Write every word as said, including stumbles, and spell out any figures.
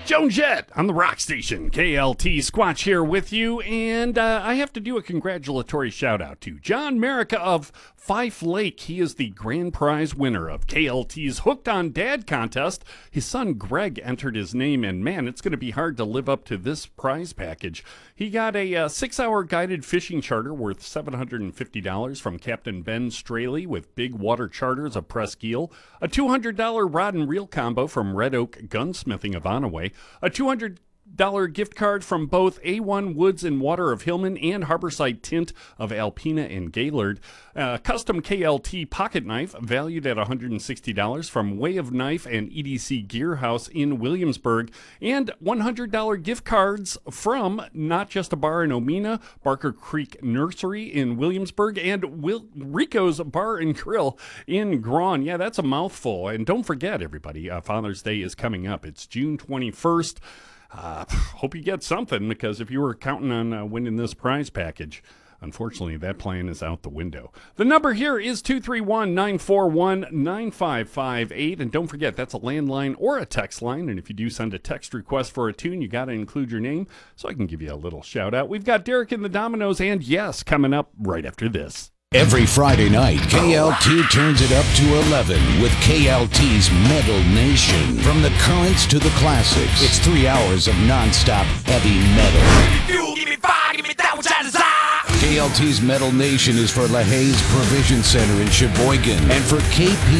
Joan Jett on the rock station, K L T. Squatch here with you, and uh, I have to do a congratulatory shout out to John Merica of Fife Lake. He is the grand prize winner of K L T's Hooked on Dad contest. His son Greg entered his name, and man, it's going to be hard to live up to this prize package. He got a uh, six-hour guided fishing charter worth seven hundred fifty dollars from Captain Ben Straley with Big Water Charters of Presque Isle, a two hundred dollars rod and reel combo from Red Oak Gunsmithing of Onaway, a two hundred dollars gift card from both A one Woods and Water of Hillman and Harborside Tint of Alpena and Gaylord, a custom K L T pocket knife valued at one hundred sixty dollars from Way of Knife and E D C Gear House in Williamsburg, and one hundred dollars gift cards from Not Just a Bar in Omena, Barker Creek Nursery in Williamsburg, and Will- Rico's Bar and Grill in Grawn. Yeah, that's a mouthful. And don't forget, everybody, uh, Father's Day is coming up. It's June twenty-first. Uh, hope you get something, because if you were counting on uh, winning this prize package, unfortunately, that plan is out the window. The number here is two three one, nine four one, nine five five eight. And don't forget, that's a landline or a text line. And if you do send a text request for a tune, you got to include your name so I can give you a little shout out. We've got Derek and the Dominoes and Yes coming up right after this. Every Friday night, K L T turns it up to eleven with K L T's Metal Nation. From the currents to the classics, it's three hours of nonstop heavy metal. K L T's Metal Nation is for LaHaye's Provision Center in Sheboygan and for K P